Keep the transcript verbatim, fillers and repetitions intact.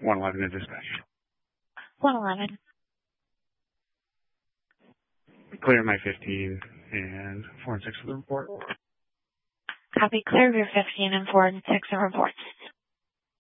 one eleven to dispatch. one eleven. Clear my fifteen and four and six for the report. Copy. Clear your fifteen and four and six of reports.